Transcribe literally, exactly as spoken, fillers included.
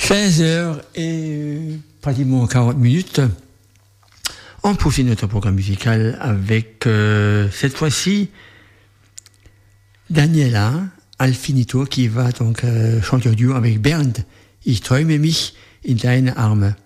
seize heures et pratiquement quarante minutes. On poursuit notre programme musical avec, euh, cette fois-ci, Daniela Alfinito qui va donc euh, chanter au duo avec Bernd. Ich träume mich in deine Arme.